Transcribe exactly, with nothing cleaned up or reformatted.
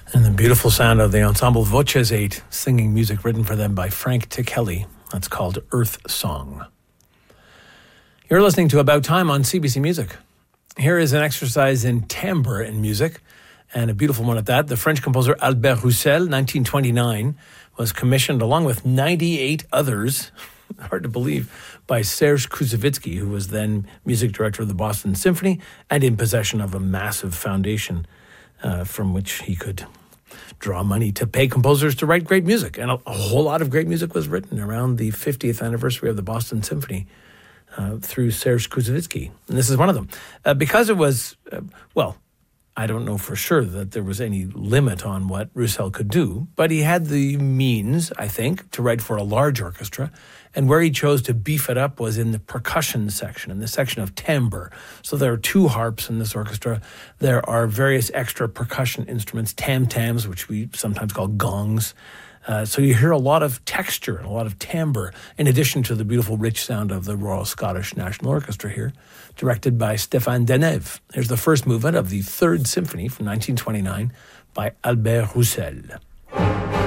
And the beautiful sound of the ensemble Voces eight, singing music written for them by Frank Ticheli. That's called Earth Song. You're listening to About Time on C B C Music. Here is an exercise in timbre in music, and a beautiful one at that. The French composer Albert Roussel, nineteen twenty-nine, was commissioned along with ninety-eight others, hard to believe, by Serge Koussevitzky, who was then music director of the Boston Symphony and in possession of a massive foundation uh, from which he could draw money to pay composers to write great music. And a, a whole lot of great music was written around the fiftieth anniversary of the Boston Symphony uh, through Serge Koussevitzky. And this is one of them. Uh, because it was, uh, well, I don't know for sure that there was any limit on what Roussel could do, but he had the means, I think, to write for a large orchestra. And where he chose to beef it up was in the percussion section, in the section of timbre. So there are two harps in this orchestra. There are various extra percussion instruments, tam-tams, which we sometimes call gongs. Uh, so you hear a lot of texture and a lot of timbre, in addition to the beautiful rich sound of the Royal Scottish National Orchestra here, directed by Stéphane Denève. Here's the first movement of the Third Symphony from nineteen twenty-nine by Albert Roussel.